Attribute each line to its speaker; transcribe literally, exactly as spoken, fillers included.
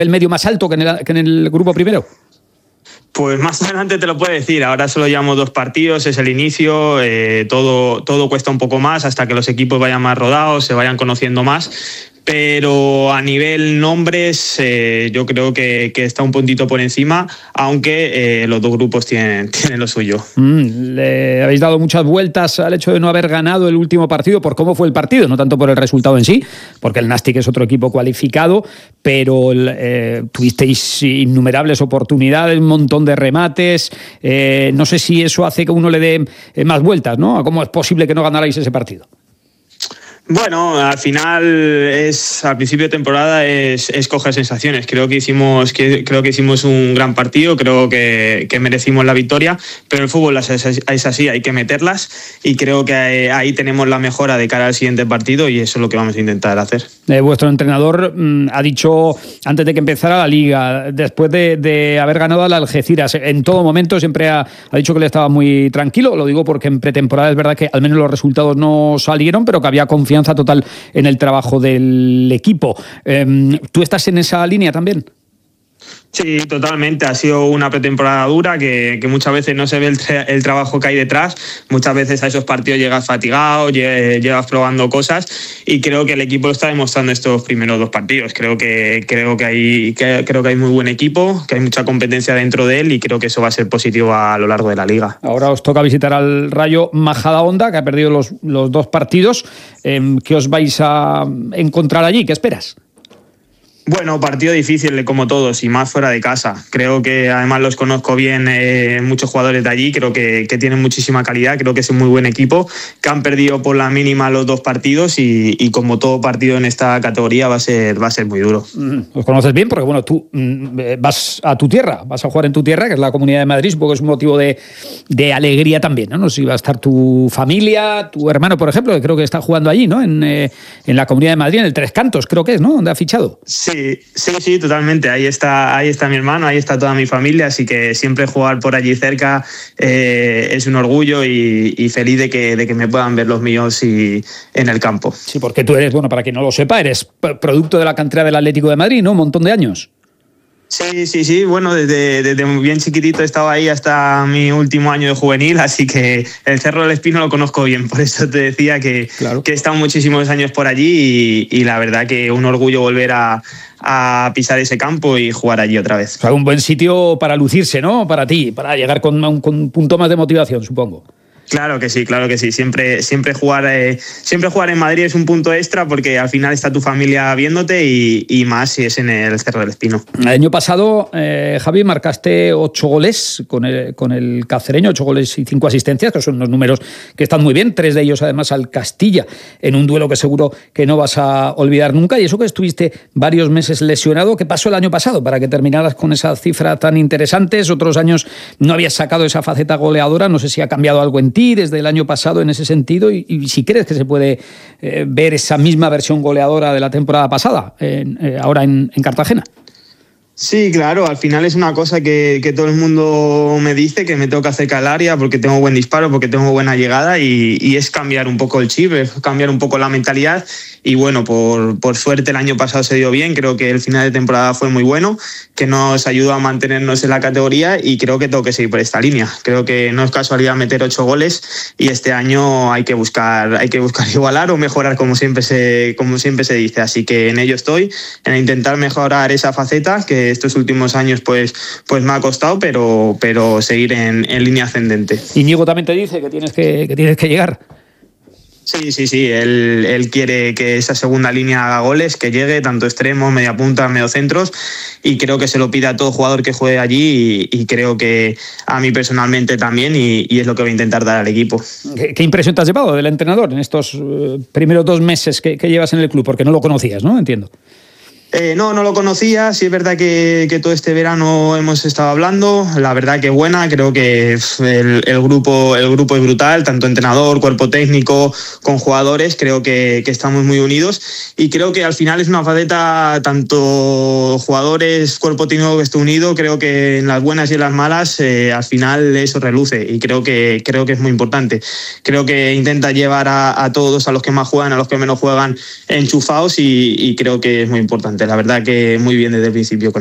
Speaker 1: el medio más alto que en el, que en el grupo primero?
Speaker 2: Pues más adelante te lo puedo decir. Ahora solo llevamos dos partidos, es el inicio, eh, todo, todo cuesta un poco más hasta que los equipos vayan más rodados, se vayan conociendo más. Pero a nivel nombres eh, yo creo que, que está un puntito por encima, aunque eh, los dos grupos tienen, tienen lo suyo.
Speaker 1: Mm, le habéis dado muchas vueltas al hecho de no haber ganado el último partido por cómo fue el partido, no tanto por el resultado en sí, porque el Nastic es otro equipo cualificado, pero eh, tuvisteis innumerables oportunidades, un montón de remates, eh, no sé si eso hace que uno le dé eh, más vueltas, ¿no? A cómo es posible que no ganarais ese partido.
Speaker 2: Bueno, al final es al principio de temporada es, es coger sensaciones. Creo que hicimos que, creo que hicimos un gran partido, creo que, que merecimos la victoria, pero el fútbol es, es, es así, hay que meterlas y creo que ahí, ahí tenemos la mejora de cara al siguiente partido y eso es lo que vamos a intentar hacer.
Speaker 1: Eh, vuestro entrenador mmm, ha dicho antes de que empezara la Liga, después de, de haber ganado al Algeciras, en todo momento siempre ha, ha dicho que le estaba muy tranquilo. Lo digo porque en pretemporada es verdad que al menos los resultados no salieron, pero que había confianza total en el trabajo del equipo. Eh, ¿Tú estás en esa línea también?
Speaker 2: Sí, totalmente. Ha sido una pretemporada dura que, que muchas veces no se ve el, tra- el trabajo que hay detrás. Muchas veces a esos partidos llegas fatigado, llegas probando cosas y creo que el equipo lo está demostrando estos primeros dos partidos. Creo que, creo que, hay, que, creo que hay muy buen equipo, que hay mucha competencia dentro de él y creo que eso va a ser positivo a lo largo de la Liga.
Speaker 1: Ahora os toca visitar al Rayo Majadahonda, que ha perdido los, los dos partidos. Eh, ¿Qué os vais a encontrar allí? ¿Qué esperas?
Speaker 2: Bueno, partido difícil como todos y más fuera de casa. Creo que además los conozco bien eh, muchos jugadores de allí, creo que, que tienen muchísima calidad, creo que es un muy buen equipo, que han perdido por la mínima los dos partidos y, y como todo partido en esta categoría va a ser, va a ser muy duro.
Speaker 1: Os conoces bien porque bueno, tú vas a tu tierra, vas a jugar en tu tierra, que es la Comunidad de Madrid, supongo que es un motivo de, de alegría también, ¿no? No sé si va a estar tu familia, tu hermano, por ejemplo, que creo que está jugando allí, ¿no? En, eh, en la Comunidad de Madrid, en el Tres Cantos, creo que es, ¿no? Donde ha fichado.
Speaker 2: Sí. Sí, sí, sí, totalmente. Ahí está, ahí está mi hermano, ahí está toda mi familia, así que siempre jugar por allí cerca eh, es un orgullo y, y feliz de que, de que me puedan ver los míos y, en el campo.
Speaker 1: Sí, porque tú eres, bueno, para quien no lo sepa, eres producto de la cantera del Atlético de Madrid, ¿no? Un montón de años.
Speaker 2: Sí, sí, sí. Bueno, desde, desde muy bien chiquitito he estado ahí hasta mi último año de juvenil, así que el Cerro del Espino lo conozco bien. Por eso te decía que, claro, que he estado muchísimos años por allí y, y la verdad que un orgullo volver a, a pisar ese campo y jugar allí otra vez.
Speaker 1: O sea, un buen sitio para lucirse, ¿no? Para ti, para llegar con un, con un punto más de motivación, supongo.
Speaker 2: Claro que sí, claro que sí. Siempre, siempre, jugar, eh, siempre jugar en Madrid es un punto extra porque al final está tu familia viéndote y, y más si es en el Cerro del Espino.
Speaker 1: El año pasado, eh, Javi, marcaste ocho goles con el, con el cacereño, ocho goles y cinco asistencias, que son unos números que están muy bien, tres de ellos además al Castilla, en un duelo que seguro que no vas a olvidar nunca. Y eso que estuviste varios meses lesionado, ¿qué pasó el año pasado para que terminaras con esa cifra tan interesantes? Otros años no habías sacado esa faceta goleadora, no sé si ha cambiado algo en ti desde el año pasado en ese sentido y, y si crees que se puede eh, ver esa misma versión goleadora de la temporada pasada en, eh, ahora en, en Cartagena.
Speaker 2: Sí, claro, al final es una cosa que, que todo el mundo me dice, que me tengo que acercar al área porque tengo buen disparo, porque tengo buena llegada y, y es cambiar un poco el chip, es cambiar un poco la mentalidad y bueno, por, por suerte el año pasado se dio bien, creo que el final de temporada fue muy bueno, que nos ayudó a mantenernos en la categoría y creo que tengo que seguir por esta línea. Creo que no es casualidad meter ocho goles y este año hay que buscar, hay que buscar igualar o mejorar como siempre se, como siempre se dice, así que en ello estoy, en intentar mejorar esa faceta que estos últimos años pues, pues me ha costado, pero, pero seguir en, en línea ascendente.
Speaker 1: Íñigo también te dice que tienes que, que, tienes que llegar.
Speaker 2: Sí, sí, sí, él, él quiere que esa segunda línea haga goles, que llegue tanto extremos, media punta, medio centros y creo que se lo pide a todo jugador que juegue allí y, y creo que a mí personalmente también y, y es lo que voy a intentar dar al equipo.
Speaker 1: ¿Qué, qué impresión te has llevado del entrenador en estos uh, primeros dos meses que, que llevas en el club? Porque no lo conocías, ¿no? Entiendo.
Speaker 2: Eh, no, no lo conocía, sí es verdad que, que todo este verano hemos estado hablando, la verdad que buena, creo que el, el, grupo, el grupo es brutal, tanto entrenador, cuerpo técnico, con jugadores, creo que, que estamos muy unidos y creo que al final es una faceta, tanto jugadores, cuerpo técnico que esté unido, creo que en las buenas y en las malas eh, al final eso reluce y creo que, creo que es muy importante. Creo que intenta llevar a, a todos, a los que más juegan, a los que menos juegan, enchufados y, y creo que es muy importante. suerte. La verdad que muy bien desde el principio.